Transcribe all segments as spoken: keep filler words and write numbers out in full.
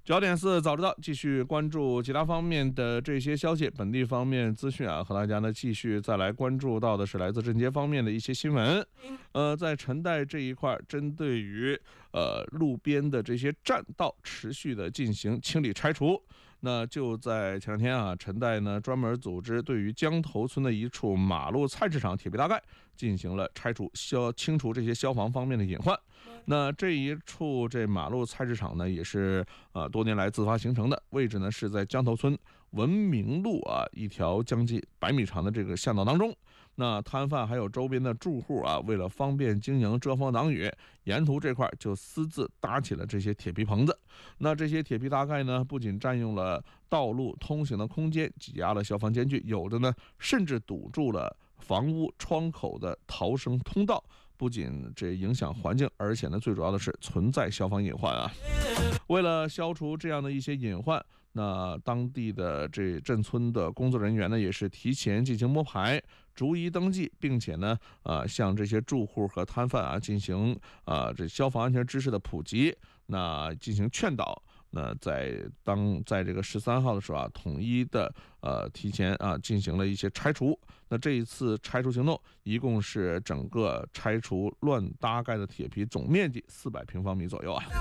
焦点四早知道，继续关注其他方面的这些消息。本地方面资讯啊，和大家呢继续再来关注到的是来自镇街方面的一些新闻。呃，在陈代这一块，针对于呃路边的这些栈道持续的进行清理拆除。那就在前两天啊，陈代呢专门组织对于江头村的一处马路菜市场铁皮大盖进行了拆除消清除这些消防方面的隐患。那这一处这马路菜市场呢，也是呃多年来自发形成的，位置呢是在江头村文明路啊一条将近百米长的这个巷道当中。那摊贩还有周边的住户啊，为了方便经营遮风挡雨，沿途这块就私自搭起了这些铁皮棚子。那这些铁皮大盖呢，不仅占用了道路通行的空间，挤压了消防间距，有的呢甚至堵住了房屋窗口的逃生通道。不仅这影响环境，而且呢最主要的是存在消防隐患啊。为了消除这样的一些隐患，那当地的这镇村的工作人员呢，也是提前进行摸排，逐一登记，并且呢，呃，向这些住户和摊贩啊进行啊这消防安全知识的普及，那进行劝导。那在当在这个十三号的时候啊，统一的呃提前啊进行了一些拆除。那这一次拆除行动，一共是整个拆除乱搭盖的铁皮总面积四百平方米左右啊。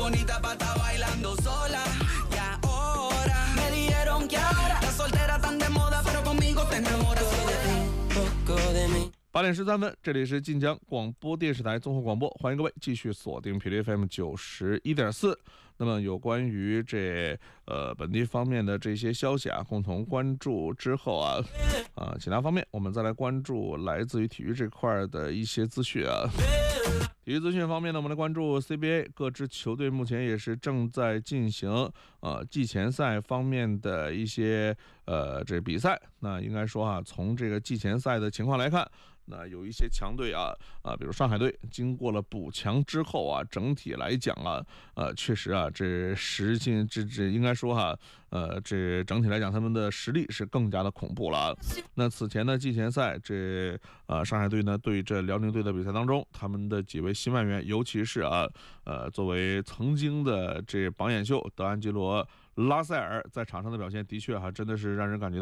八点十三分，这里是晋江广播电视台综合广播，欢迎各位继续锁定频率 F M 九十一点四。那么有关于这呃本地方面的这些消息啊，共同关注之后啊，啊其他方面我们再来关注来自于体育这块的一些资讯啊。体育资讯方面呢，我们来关注 C B A 各支球队目前也是正在进行呃季前赛方面的一些呃这比赛。那应该说啊，从这个季前赛的情况来看，那有一些强队啊啊，比如上海队，经过了补强之后啊，整体来讲啊，呃，确实啊，这实际这这应该说哈，呃，这整体来讲他们的实力是更加的恐怖了。那此前的季前赛，这呃上海队呢对这辽宁队的比赛当中，他们的几位新外援，尤其是啊呃作为曾经的这榜眼秀德安基罗拉塞尔在场上的表现，的确哈、啊、真的是让人感觉